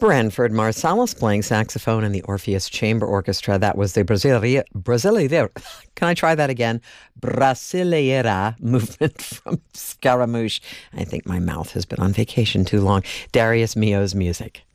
Branford Marsalis playing saxophone in the Orpheus Chamber Orchestra. That was the Brasileira. Can I try that again? Brasileira movement from Scaramouche. I think my mouth has been on vacation too long. Darius Milhaud's music.